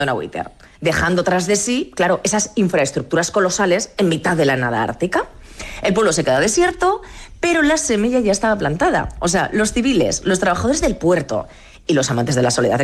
Witter, dejando tras de sí, claro, esas infraestructuras colosales en mitad de la nada ártica. El pueblo se queda desierto, pero la semilla ya estaba plantada. O sea, los civiles, los trabajadores del puerto y los amantes de la soledad